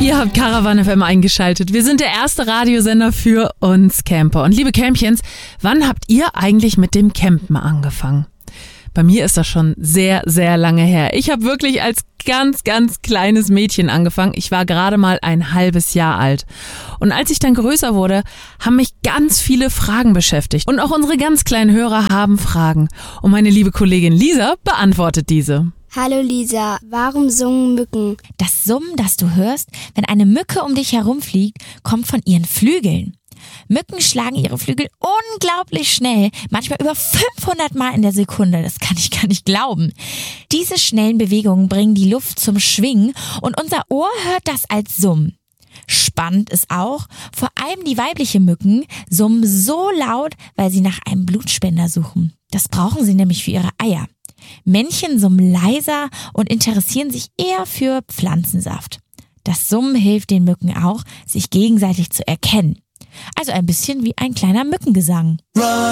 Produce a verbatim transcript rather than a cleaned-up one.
Ihr habt Caravan F M eingeschaltet. Wir sind der erste Radiosender für uns Camper. Und liebe Campchens, wann habt ihr eigentlich mit dem Campen angefangen? Bei mir ist das schon sehr, sehr lange her. Ich habe wirklich als ganz, ganz kleines Mädchen angefangen. Ich war gerade mal ein halbes Jahr alt. Und als ich dann größer wurde, haben mich ganz viele Fragen beschäftigt. Und auch unsere ganz kleinen Hörer haben Fragen. Und meine liebe Kollegin Lisa beantwortet diese. Hallo Lisa, warum summen Mücken? Das Summen, das du hörst, wenn eine Mücke um dich herumfliegt, kommt von ihren Flügeln. Mücken schlagen ihre Flügel unglaublich schnell, manchmal über fünfhundert Mal in der Sekunde. Das kann ich gar nicht glauben. Diese schnellen Bewegungen bringen die Luft zum Schwingen und unser Ohr hört das als Summen. Spannend ist auch, vor allem die weiblichen Mücken summen so laut, weil sie nach einem Blutspender suchen. Das brauchen sie nämlich für ihre Eier. Männchen summen leiser und interessieren sich eher für Pflanzensaft. Das Summen hilft den Mücken auch, sich gegenseitig zu erkennen. Also ein bisschen wie ein kleiner Mückengesang.